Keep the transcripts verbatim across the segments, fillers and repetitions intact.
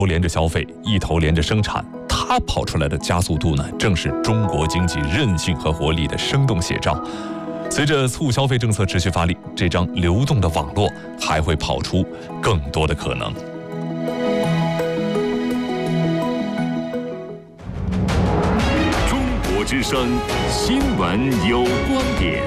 连着消费，一头连着生产，它跑出来的加速度呢，正是中国经济韧性和活力的生动写照。随着促消费政策持续发力，这张流动的网络还会跑出更多的可能。 中国之声新闻有观点，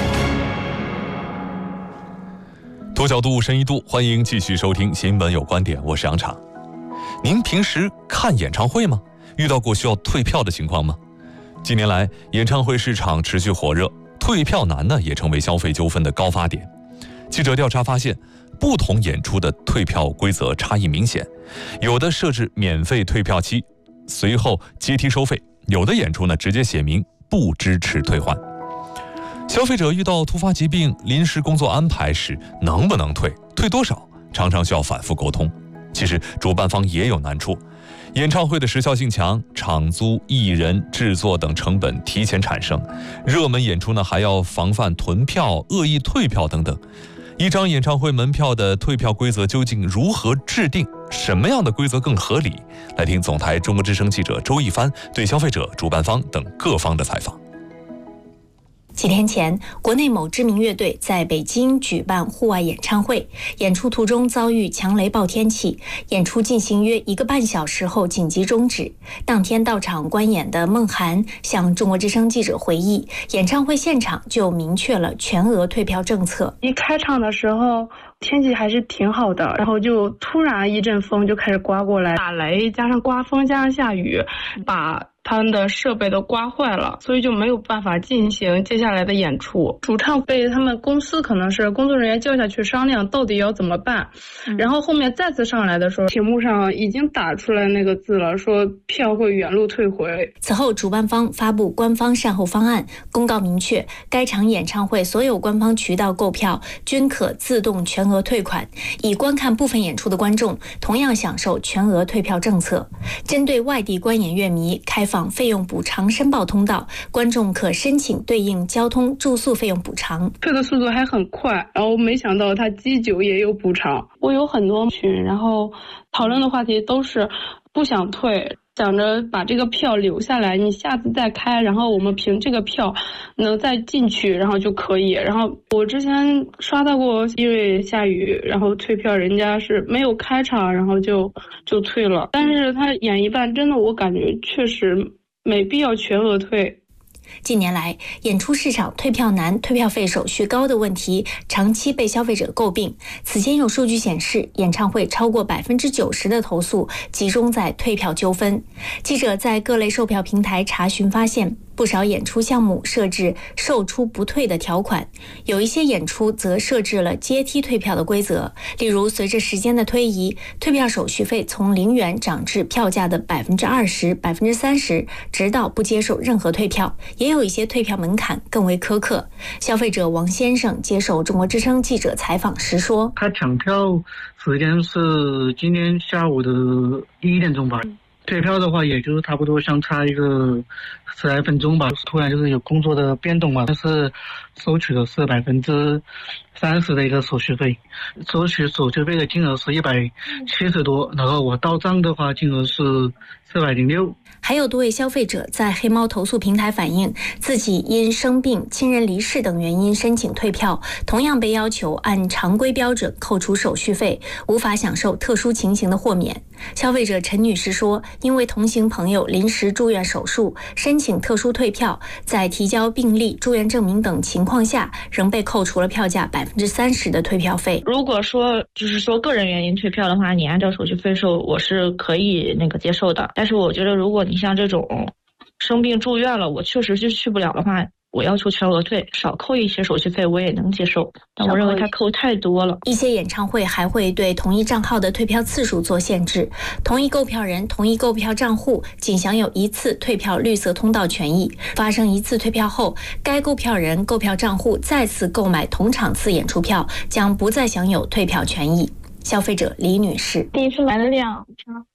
多角度，深一度，欢迎继续收听新闻有观点，我是杨昶。您平时看演唱会吗？遇到过需要退票的情况吗？近年来，演唱会市场持续火热，退票难呢也成为消费纠纷的高发点。记者调查发现，不同演出的退票规则差异明显，有的设置免费退票期，随后阶梯收费；有的演出呢直接写明不支持退换。消费者遇到突发疾病、临时工作安排时，能不能退、退多少，常常需要反复沟通。其实主办方也有难处，演唱会的时效性强，场租、艺人、制作等成本提前产生，热门演出呢还要防范囤票、恶意退票等等。一张演唱会门票的退票规则究竟如何制定？什么样的规则更合理？来听总台中国之声记者周一帆对消费者、主办方等各方的采访。 几天前，国内某知名乐队在北京举办户外演唱会，演出途中遭遇强雷暴天气，演出进行约一个半小时后紧急终止。当天到场观演的孟涵向中国之声记者回忆，演唱会现场就明确了全额退票政策。 一开场的时候天气还是挺好的，然后就突然一阵风就开始刮过来，打雷加上刮风加上下雨，把他们的设备都刮坏了，所以就没有办法进行接下来的演出。主唱被他们公司可能是工作人员叫下去商量到底要怎么办，嗯、然后后面再次上来的时候，屏幕上已经打出来那个字了，说票会原路退回。 此后主办方发布官方善后方案，公告明确该场演唱会所有官方渠道购票均可自动全额退款，已观看部分演出的观众同样享受全额退票政策。针对外地观演乐迷开放费用补偿申报通道，观众可申请对应交通住宿费用补偿。 退的速度还很快，然后没想到他机酒也有补偿。我有很多群，然后讨论的话题都是不想退，想着把这个票留下来，你下次再开，然后我们凭这个票能再进去，然后就可以。然后我之前刷到过，因为下雨，然后退票，人家是没有开场，然后就就退了。但是他演一半，真的我感觉确实没必要全额退。 近年来，演出市场退票难、退票费手续高的问题长期被消费者诟病。此前有数据显示，演唱会超过百分之九十的投诉集中在退票纠纷。记者在各类售票平台查询发现，不少演出项目设置售出不退的条款，有一些演出则设置了阶梯退票的规则。例如，随着时间的推移，退票手续费从零元涨至票价的百分之二十、百分之三十，直到不接受任何退票。也有一些退票门槛更为苛刻。消费者王先生接受中国之声记者采访时说：“ 他抢票时间是今天下午的一点钟吧。”退票的话，也就是差不多相差一个十来分钟吧。突然就是有工作的变动嘛，但是收取的是百分之三十的一个手续费，收取手续费的金额是一百七十多，然后我到账的话金额是四百零六。 还有多位消费者在黑猫投诉平台反映，自己因生病、亲人离世等原因申请退票，同样被要求按常规标准扣除手续费，无法享受特殊情形的豁免。消费者陈女士说，因为同行朋友临时住院手术，申请特殊退票，在提交病历、住院证明等情况下，仍被扣除了票价百分之三十的退票费。 如果说就是说个人原因退票的话，你按照手续费收，我是可以那个接受的。但是我觉得，如果你像这种生病住院了，我确实是去不了的话，我要求全额退，少扣一些手续费我也能接受，但我认为它扣太多了。 一些演唱会还会对同一账号的退票次数做限制，同一购票人、同一购票账户仅享有一次退票绿色通道权益，发生一次退票后，该购票人、购票账户再次购买同场次演出票，将不再享有退票权益。消费者李女士： 第一次来的量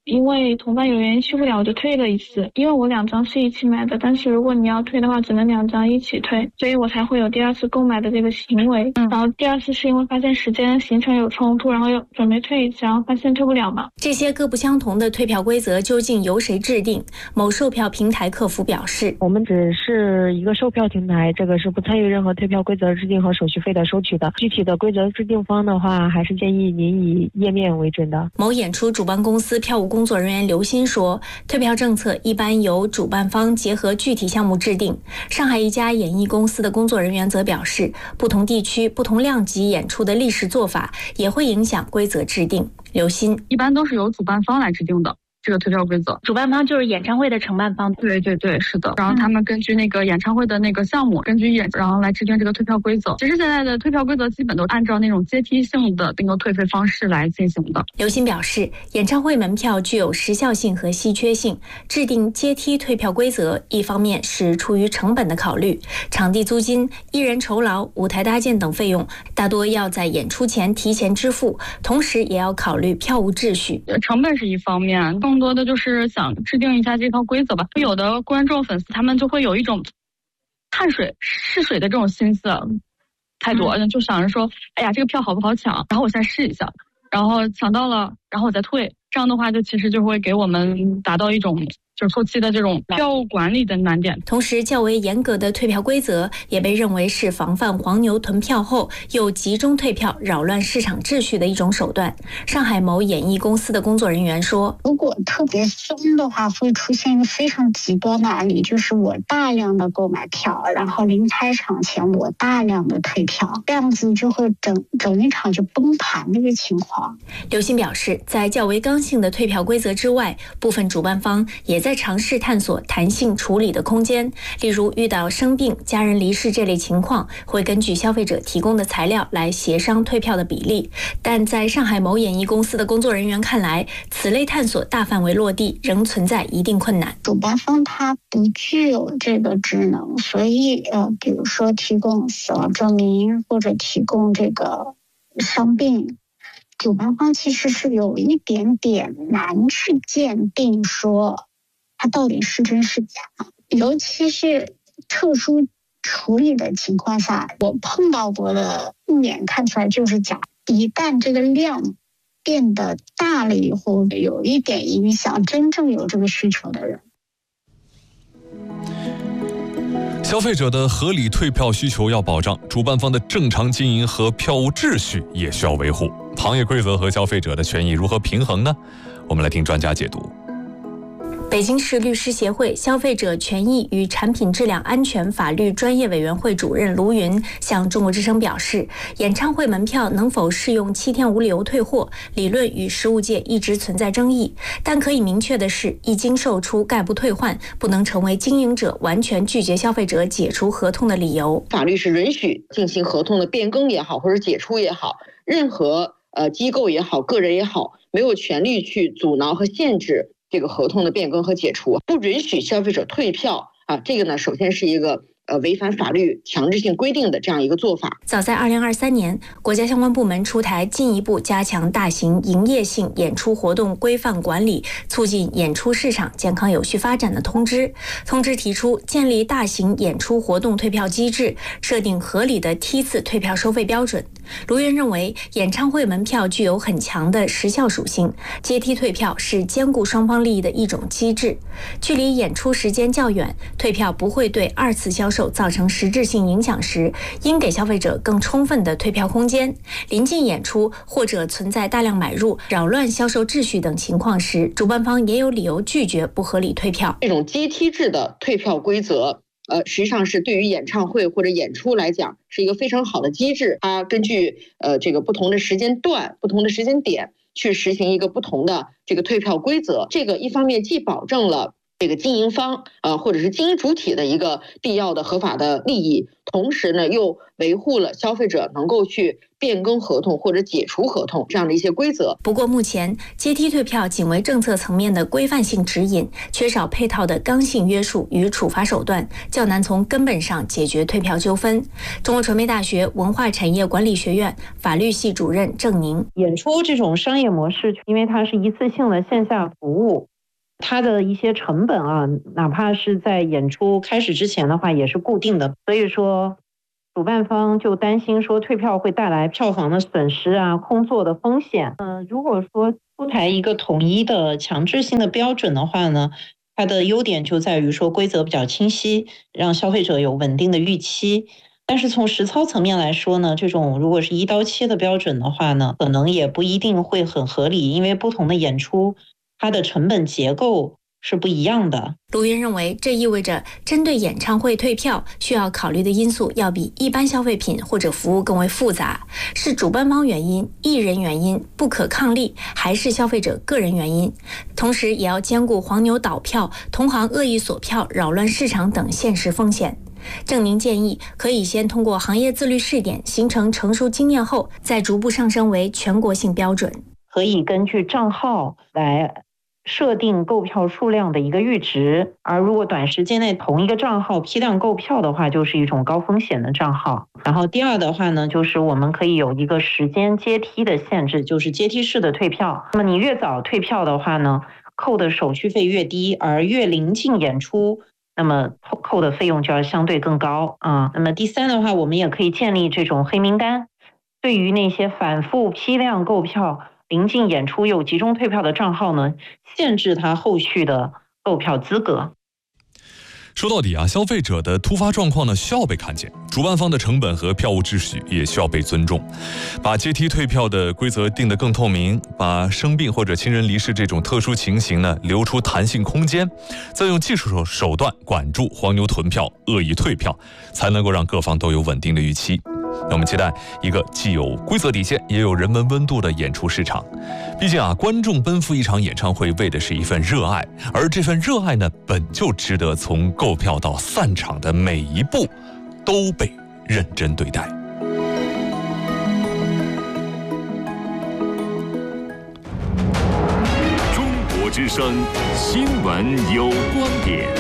因为同伴有原因去不了，我就退了一次。因为我两张是一起买的，但是如果你要退的话，只能两张一起退，所以我才会有第二次购买的这个行为。嗯，然后第二次是因为发现时间行程有冲突，然后又准备退一次，然后发现退不了嘛。 这些各不相同的退票规则究竟由谁制定？某售票平台客服表示， 我们只是一个售票平台，这个是不参与任何退票规则制定和手续费的收取的。具体的规则制定方的话，还是建议您以页面为准的。 某演出主办公司票务工作人员刘鑫说，退票政策一般由主办方结合具体项目制定。上海一家演艺公司的工作人员则表示，不同地区不同量级演出的历史做法也会影响规则制定。刘鑫， 一般都是由主办方来制定的这个退票规则。 主办方就是演唱会的承办方。 对对对，是的。然后他们根据那个演唱会的那个项目，根据演，然后来制定这个退票规则。其实现在的退票规则基本都按照那种阶梯性的那个退费方式来进行的。 刘鑫表示，演唱会门票具有时效性和稀缺性，制定阶梯退票规则，一方面是出于成本的考虑，场地租金、艺人酬劳、舞台搭建等费用大多要在演出前提前支付，同时也要考虑票务秩序。 成本是一方面，更多的就是想制定一下这套规则吧。有的观众粉丝他们就会有一种探水试水的这种心思太多，嗯、就想着说，哎呀，这个票好不好抢？然后我先试一下，然后抢到了，然后我再退。这样的话，就其实就会给我们达到一种就是后期的这种票务管理的难点。 同时，较为严格的退票规则也被认为是防范黄牛囤票后又集中退票、扰乱市场秩序的一种手段。上海某演艺公司的工作人员说， 如果特别松的话，会出现一个非常极端的案例，就是我大量的购买票，然后临开场前我大量的退票，这样子就会整整一场就崩盘这个情况。 刘鑫表示，在较为刚性的退票规则之外，部分主办方也在在尝试探索弹性处理的空间，例如遇到生病、家人离世这类情况，会根据消费者提供的材料来协商退票的比例。但在上海某演艺公司的工作人员看来，此类探索大范围落地仍存在一定困难。 主办方他不具有这个职能，所以呃，比如说提供死亡证明或者提供这个伤病，主办方其实是有一点点难去鉴定说它到底是真是假，尤其是特殊处理的情况下，我碰到过的一眼看出来就是假。一旦这个量变得大了以后，有一点影响真正有这个需求的人。 消费者的合理退票需求要保障，主办方的正常经营和票务秩序也需要维护。行业规则和消费者的权益如何平衡呢？我们来听专家解读。 北京市律师协会消费者权益与产品质量安全法律专业委员会主任卢云向中国之声表示，演唱会门票能否适用七天无理由退货，理论与实务界一直存在争议，但可以明确的是，一经售出概不退换，不能成为经营者完全拒绝消费者解除合同的理由。 法律是允许进行合同的变更也好，或者解除也好，任何呃机构也好，个人也好，没有权利去阻挠和限制这个合同的变更和解除，不允许消费者退票啊，这个呢，首先是一个呃违反法律强制性规定的这样一个做法。 早在二零二三年，国家相关部门出台进一步加强大型营业性演出活动规范管理，促进演出市场健康有序发展的通知。通知提出建立大型演出活动退票机制，设定合理的梯次退票收费标准。卢云认为，演唱会门票具有很强的时效属性，阶梯退票是兼顾双方利益的一种机制。距离演出时间较远，退票不会对二次销售造成实质性影响时，应给消费者更充分的退票空间。临近演出或者存在大量买入、扰乱销售秩序等情况时，主办方也有理由拒绝不合理退票。 这种阶梯制的退票规则呃，实际上是对于演唱会或者演出来讲是一个非常好的机制，它根据呃这个不同的时间段、不同的时间点去实行一个不同的这个退票规则。这个一方面既保证了这个经营方呃或者是经营主体的一个必要的合法的利益，同时呢又维护了消费者能够去变更合同或者解除合同这样的一些规则。 不过目前阶梯退票仅为政策层面的规范性指引，缺少配套的刚性约束与处罚手段，较难从根本上解决退票纠纷。中国传媒大学文化产业管理学院法律系主任郑宁， 演出这种商业模式，因为它是一次性的线下服务，它的一些成本啊，哪怕是在演出开始之前的话也是固定的，所以说主办方就担心说退票会带来票房的损失啊，空座的风险。嗯、呃，如果说出台一个统一的强制性的标准的话呢，它的优点就在于说规则比较清晰，让消费者有稳定的预期。但是从实操层面来说呢，这种如果是一刀切的标准的话呢，可能也不一定会很合理，因为不同的演出它的成本结构是不一样的。 卢云认为，这意味着针对演唱会退票需要考虑的因素要比一般消费品或者服务更为复杂，是主办方原因、艺人原因、不可抗力，还是消费者个人原因？同时也要兼顾黄牛倒票、同行恶意锁票、扰乱市场等现实风险。郑宁建议，可以先通过行业自律试点，形成成熟经验后，再逐步上升为全国性标准。 可以根据账号来设定购票数量的一个阈值，而如果短时间内同一个账号批量购票的话，就是一种高风险的账号。然后第二的话呢，就是我们可以有一个时间阶梯的限制，就是阶梯式的退票。那么你越早退票的话呢，扣的手续费越低，而越临近演出，那么扣的费用就要相对更高啊。那么第三的话，我们也可以建立这种黑名单，对于那些反复批量购票、临近演出又集中退票的账号呢，限制他后续的购票资格。 说到底啊，消费者的突发状况呢需要被看见，主办方的成本和票务秩序也需要被尊重。把阶梯退票的规则定得更透明，把生病或者亲人离世这种特殊情形呢留出弹性空间，再用技术手手段管住黄牛囤票、恶意退票，才能够让各方都有稳定的预期。那我们期待一个既有规则底线也有人文温度的演出市场。毕竟啊，观众奔赴一场演唱会为的是一份热爱，而这份热爱呢，本就值得从购票到散场的每一步都被认真对待。 中国之声新闻有观点。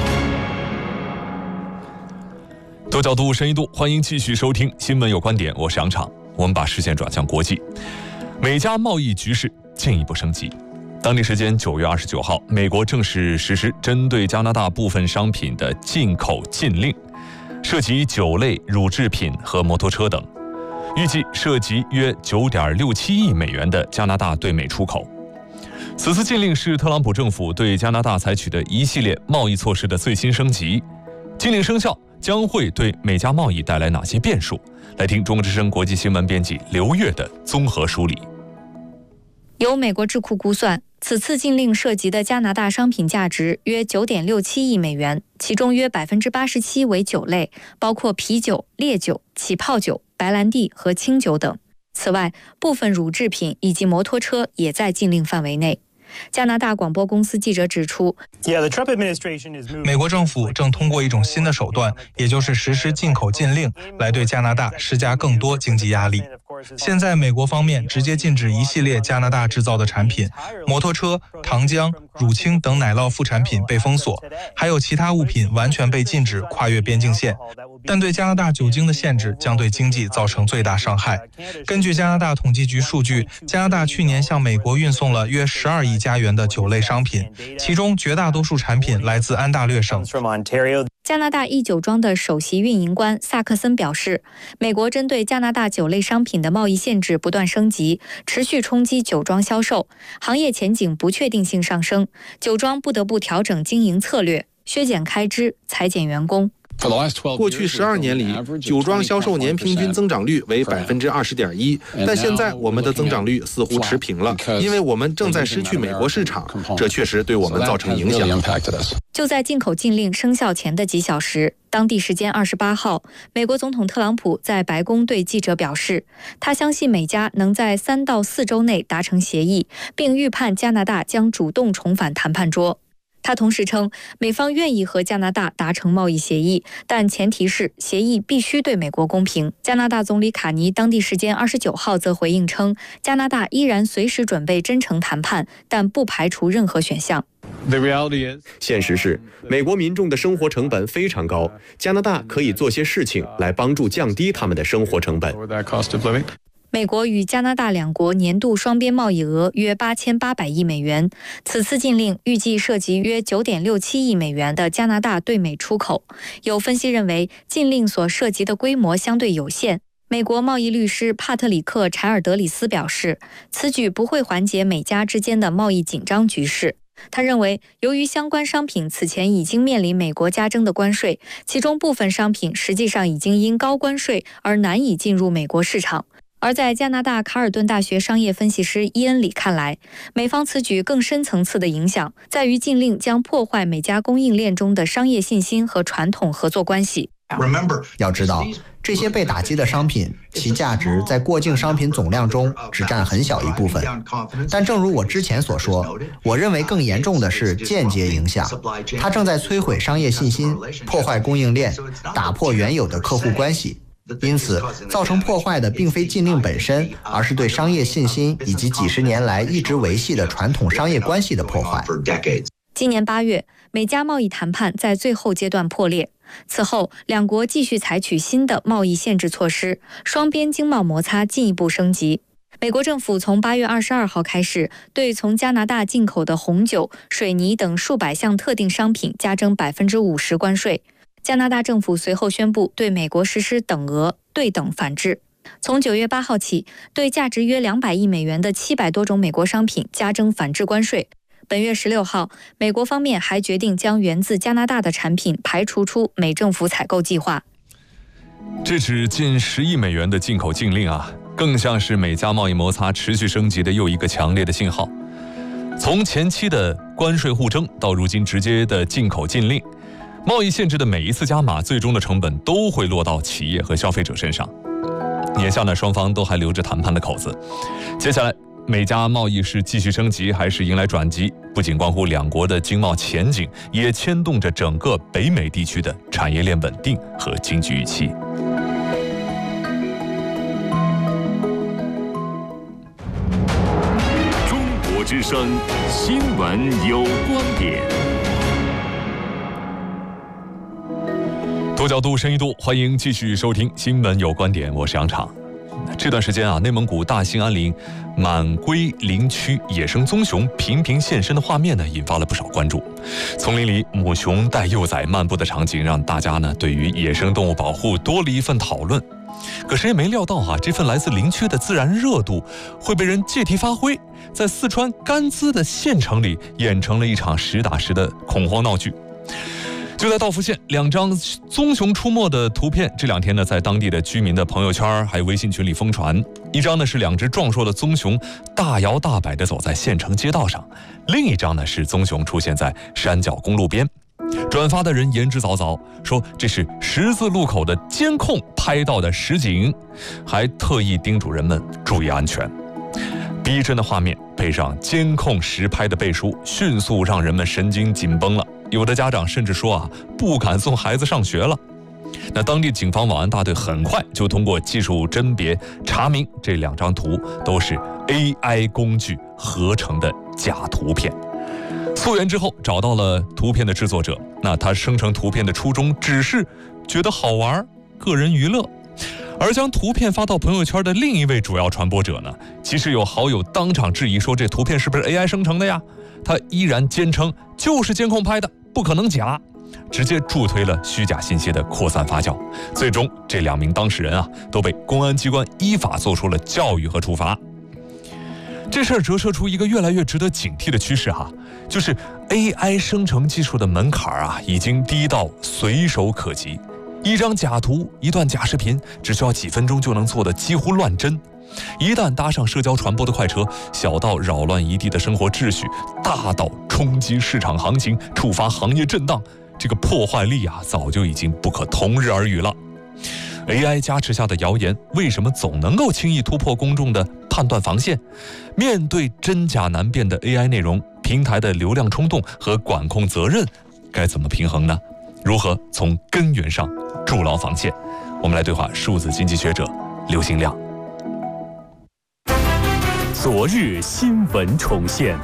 多角度、深一度，欢迎继续收听《新闻有观点》，我是杨昶。我们把视线转向国际，美加贸易局势进一步升级。当地时间九月二十九号，美国正式实施针对加拿大部分商品的进口禁令，涉及酒类、乳制品和摩托车等，预计涉及约九点六七亿美元的加拿大对美出口。此次禁令是特朗普政府对加拿大采取的一系列贸易措施的最新升级。禁令生效将会对美加贸易带来哪些变数？来听中国之声国际新闻编辑刘越的综合梳理。 由美国智库估算，此次禁令涉及的加拿大商品价值约九点六七亿美元，其中约百分之八十七为酒类，包括啤酒、烈酒、起泡酒、白兰地和清酒等。此外，部分乳制品以及摩托车也在禁令范围内。加拿大广播公司记者指出， 美国政府正通过一种新的手段，也就是实施进口禁令，来对加拿大施加更多经济压力。现在美国方面直接禁止一系列加拿大制造的产品，摩托车、糖浆、乳清等奶酪副产品被封锁，还有其他物品完全被禁止跨越边境线。但对加拿大酒精的限制将对经济造成最大伤害。根据加拿大统计局数据，加拿大去年向美国运送了约十二亿加元的酒类商品，其中绝大多数产品来自安大略省。 加拿大一酒庄的首席运营官萨克森表示，美国针对加拿大酒类商品的贸易限制不断升级，持续冲击酒庄销售，行业前景不确定性上升，酒庄不得不调整经营策略，削减开支，裁减员工。 过去十二年里，酒庄销售年平均增长率为百分之二十点一，但现在我们的增长率似乎持平了，因为我们正在失去美国市场，这确实对我们造成影响。 就在进口禁令生效前的几小时，当地时间二十八号，美国总统特朗普在白宫对记者表示，他相信美加能在三到四周内达成协议，并预判加拿大将主动重返谈判桌。 他同时称，美方愿意和加拿大达成贸易协议，但前提是协议必须对美国公平。加拿大总理卡尼当地时间二十九号则回应称，加拿大依然随时准备真诚谈判，但不排除任何选项。 现实是，美国民众的生活成本非常高，加拿大可以做些事情来帮助降低他们的生活成本。 美国与加拿大两国年度双边贸易额约八千八百亿美元，此次禁令预计涉及约九点六七亿美元的加拿大对美出口。有分析认为，禁令所涉及的规模相对有限。美国贸易律师帕特里克·柴尔德里斯表示，此举不会缓解美加之间的贸易紧张局势。他认为，由于相关商品此前已经面临美国加征的关税，其中部分商品实际上已经因高关税而难以进入美国市场。而在加拿大卡尔顿大学商业分析师伊恩里看来，美方此举更深层次的影响在于禁令将破坏美加供应链中的商业信心和传统合作关系。 要知道，这些被打击的商品，其价值在过境商品总量中只占很小一部分。但正如我之前所说，我认为更严重的是间接影响，它正在摧毁商业信心，破坏供应链，打破原有的客户关系。因此，造成破坏的并非禁令本身，而是对商业信心以及几十年来一直维系的传统商业关系的破坏。 今年八月，美加贸易谈判在最后阶段破裂。此后，两国继续采取新的贸易限制措施，双边经贸摩擦进一步升级。美国政府从八月二十二号开始，对从加拿大进口的红酒、水泥等数百项特定商品加征百分之五十关税。加拿大政府随后宣布对美国实施等额对等反制。从九月八号起，对价值约两百亿美元的七百多种美国商品加征反制关税。本月十六号，美国方面还决定将源自加拿大的产品排除出美政府采购计划。 这指近十亿美元的进口禁令啊，更像是美加贸易摩擦持续升级的又一个强烈的信号。从前期的关税互争到如今直接的进口禁令，贸易限制的每一次加码，最终的成本都会落到企业和消费者身上。眼下呢，双方都还留着谈判的口子。接下来，美加贸易是继续升级还是迎来转机，不仅关乎两国的经贸前景，也牵动着整个北美地区的产业链稳定和经济预期。 中国之声新闻有观点。 多角度、深一度，欢迎继续收听《新闻有观点》，我是杨昶。这段时间啊，内蒙古大兴安岭满归林区野生棕熊频频现身的画面呢，引发了不少关注。丛林里母熊带幼崽漫步的场景，让大家呢对于野生动物保护多了一份讨论。可谁也没料到啊，这份来自林区的自然热度会被人借题发挥，在四川甘孜的县城里演成了一场实打实的恐慌闹剧。就在道孚县，两张棕熊出没的图片这两天呢，在当地的居民的朋友圈还有微信群里疯传。一张呢是两只壮硕的棕熊大摇大摆地走在县城街道上，另一张呢是棕熊出现在山脚公路边。转发的人言之凿凿，说这是十字路口的监控拍到的实景，还特意叮嘱人们注意安全。逼真的画面配上监控实拍的背书，迅速让人们神经紧绷了。有的家长甚至说啊，不敢送孩子上学了。那当地警方网安大队很快就通过技术甄别查明，这两张图都是 A I 工具合成的假图片。溯源之后，找到了图片的制作者，那他生成图片的初衷只是觉得好玩，个人娱乐。而将图片发到朋友圈的另一位主要传播者呢，其实有好友当场质疑说，这图片是不是 A I 生成的呀？他依然坚称就是监控拍的，不可能假，直接助推了虚假信息的扩散发酵。最终这两名当事人啊，都被公安机关依法做出了教育和处罚。这事儿折射出一个越来越值得警惕的趋势哈，就是 A I 生成技术的门槛啊，已经低到随手可及。一张假图，一段假视频，只需要几分钟就能做得几乎乱真。一旦搭上社交传播的快车，小到扰乱一地的生活秩序，大到冲击市场行情，触发行业震荡，这个破坏力啊，早就已经不可同日而语了。A I 加持下的谣言，为什么总能够轻易突破公众的判断防线？面对真假难辨的 A I 内容， 平台的流量冲动和管控责任该怎么平衡呢？如何从根源上筑牢防线？我们来对话数字经济学者刘新亮。 昨日新闻重现。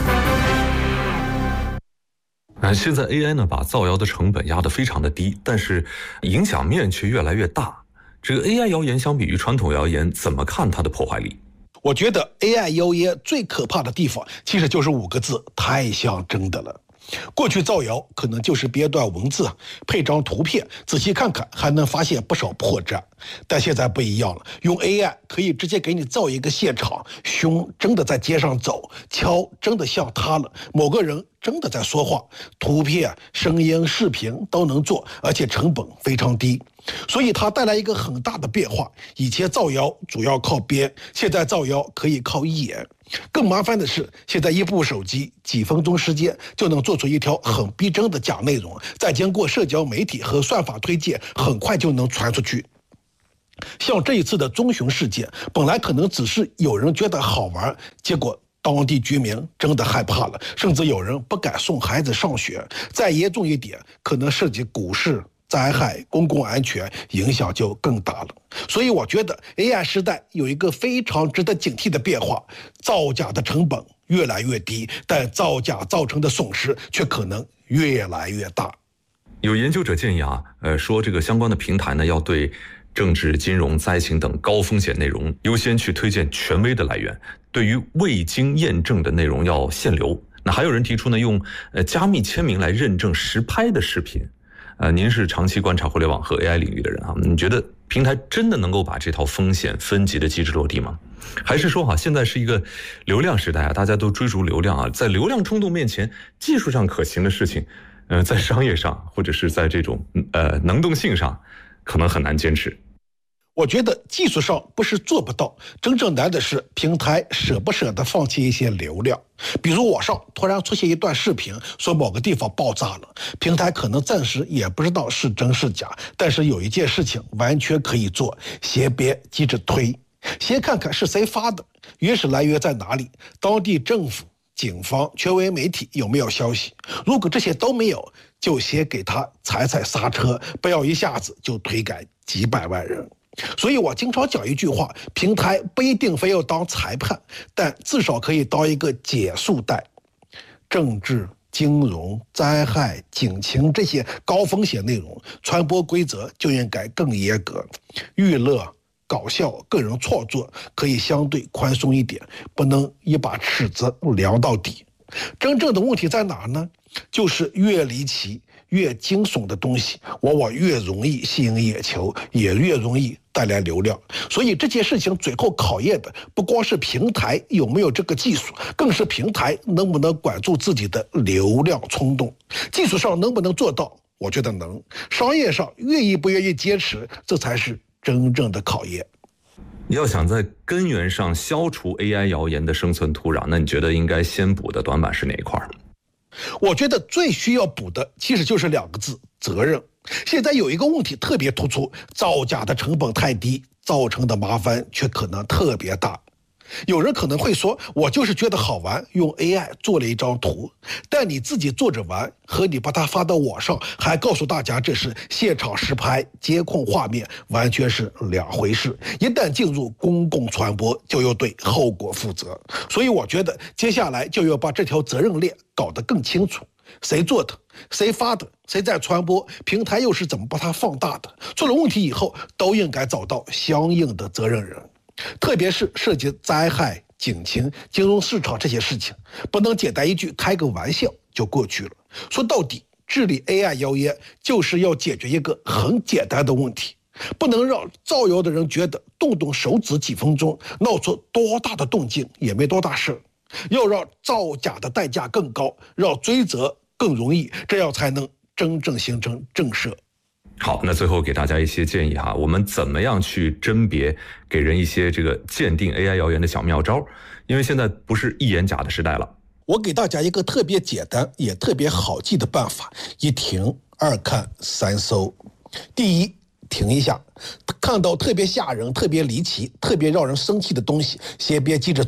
啊，现在 A I 呢把造谣的成本压得非常的低，但是影响面却越来越大。这个 A I 谣言相比于传统谣言，怎么看它的破坏力？ 我觉得 A I 谣言最可怕的地方，其实就是五个字：太像真的了。过去造谣可能就是编段文字，配张图片，仔细看看还能发现不少破绽。但现在不一样了，用 A I 可以直接给你造一个现场，熊真的在街上走，桥真的像塌了，某个人真的在说话，图片、声音、视频都能做，而且成本非常低。所以它带来一个很大的变化，以前造谣主要靠编，现在造谣可以靠演。更麻烦的是，现在一部手机几分钟时间就能做出一条很逼真的假内容，再经过社交媒体和算法推荐，很快就能传出去。像这一次的棕熊事件，本来可能只是有人觉得好玩，结果当地居民真的害怕了，甚至有人不敢送孩子上学。再严重一点，可能涉及股市、灾害、公共安全，影响就更大了。所以我觉得 A I 时代有一个非常值得警惕的变化，造假的成本越来越低，但造假造成的损失却可能越来越大。 有研究者建议啊，呃，说这个相关的平台呢，要对政治、金融、灾情等高风险内容优先去推荐权威的来源，对于未经验证的内容要限流。那还有人提出呢，用呃加密签名来认证实拍的视频。呃，您是长期观察互联网和 A I 领域的人啊，你觉得平台真的能够把这套风险分级的机制落地吗？还是说哈、啊，现在是一个流量时代啊，大家都追逐流量啊，在流量冲动面前，技术上可行的事情，呃，在商业上或者是在这种呃能动性上，可能很难坚持。 我觉得技术上不是做不到，真正难的是平台舍不舍得放弃一些流量。比如网上突然出现一段视频，说某个地方爆炸了，平台可能暂时也不知道是真是假，但是有一件事情完全可以做，先别急着推，先看看是谁发的，原始来源在哪里，当地政府、警方、权威媒体有没有消息。如果这些都没有，就先给他踩踩刹车，不要一下子就推赶几百万人。所以我经常讲一句话，平台不一定非要当裁判，但至少可以当一个减速带。政治、金融、灾害、警情这些高风险内容，传播规则就应该更严格。娱乐、搞笑、个人创作可以相对宽松一点，不能一把尺子量到底。真正的问题在哪呢？就是越离奇、越惊悚的东西，往往越容易吸引眼球，也越容易带来流量。所以这件事情最后考验的不光是平台有没有这个技术，更是平台能不能管住自己的流量冲动。技术上能不能做到？我觉得能。商业上愿意不愿意坚持，这才是真正的考验。 要想在根源上消除 A I 谣言的生存土壤，那你觉得应该先补的短板是哪一块？ 我觉得最需要补的其实就是两个字：责任。现在有一个问题特别突出，造假的成本太低，造成的麻烦却可能特别大。有人可能会说，我就是觉得好玩，用 A I 做了一张图，但你自己做着玩，和你把它发到网上，还告诉大家这是现场实拍、监控画面，完全是两回事。一旦进入公共传播，就要对后果负责。所以我觉得接下来就要把这条责任链搞得更清楚。谁做的，谁发的，谁在传播，平台又是怎么把它放大的，出了问题以后都应该找到相应的责任人。特别是涉及灾害、警情、金融市场这些事情，不能简单一句开个玩笑就过去了。说到底，治理 A I 谣言就是要解决一个很简单的问题，不能让造谣的人觉得动动手指几分钟闹出多大的动静也没多大事，要让造假的代价更高，让追责更容易，这样才能真正形成震慑。 好，那最后给大家一些建议哈，我们怎么样去甄别，给人一些这个鉴定 A I 谣言的小妙招？因为现在不是一言假的时代了。 我给大家一个特别简单也特别好记的办法：一停、二看、三搜。第一，停一下，看到特别吓人、特别离奇、特别让人生气的东西，先别急着转。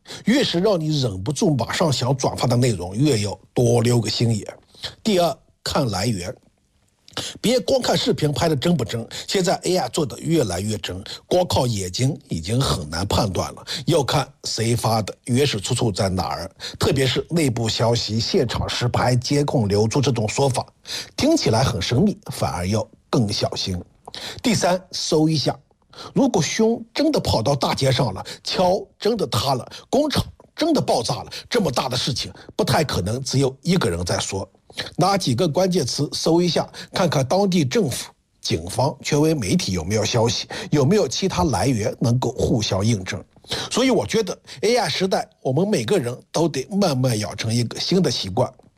越是让你忍不住马上想转发的内容，越要多留个心眼。第二，看来源。别光看视频拍的真不真，现在 A I 做的越来越真，光靠眼睛已经很难判断了，要看谁发的，原始出处在哪儿。特别是内部消息、现场实拍、监控流出这种说法，听起来很神秘，反而要更小心。第三，搜一下，如果熊真的跑到大街上了，桥真的塌了，工厂真的爆炸了，这么大的事情不太可能只有一个人在说。拿几个关键词搜一下，看看当地政府、警方、权威媒体有没有消息，有没有其他来源能够互相印证。所以我觉得 A I 时代，我们每个人都得慢慢养成一个新的习惯，